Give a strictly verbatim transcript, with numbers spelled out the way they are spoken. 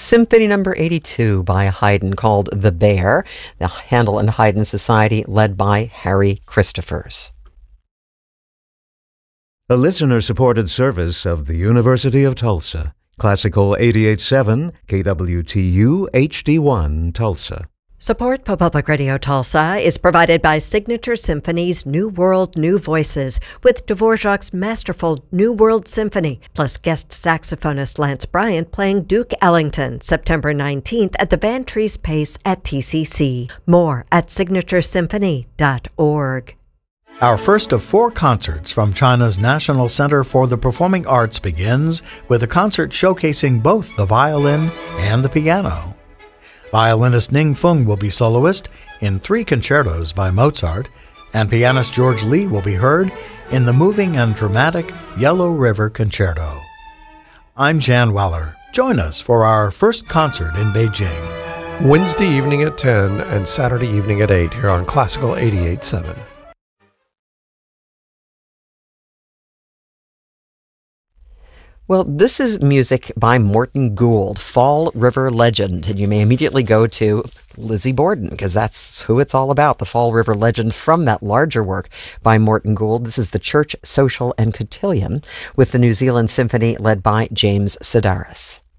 Symphony number eighty-two by Haydn, called The Bear, the Handel and Haydn Society led by Harry Christophers. A listener-supported service of the University of Tulsa. Classical eighty-eight point seven, K W T U H D one, Tulsa. Support for Public Radio Tulsa is provided by Signature Symphony's New World, New Voices, with Dvorak's masterful New World Symphony, plus guest saxophonist Lance Bryant playing Duke Ellington, September nineteenth at the Van Trees Pace at T C C. More at signature symphony dot org. Our first of four concerts from China's National Center for the Performing Arts begins with a concert showcasing both the violin and the piano. Violinist Ning Feng will be soloist in three concertos by Mozart, and pianist George Lee will be heard in the moving and dramatic Yellow River Concerto. I'm Jan Weller. Join us for our first concert in Beijing. Wednesday evening at ten and Saturday evening at eight here on Classical eighty-eight point seven. Well, this is music by Morton Gould, Fall River Legend, and you may immediately go to Lizzie Borden, because that's who it's all about, the Fall River Legend from that larger work by Morton Gould. This is the Church, Social and Cotillion with the New Zealand Symphony led by James Sedaris.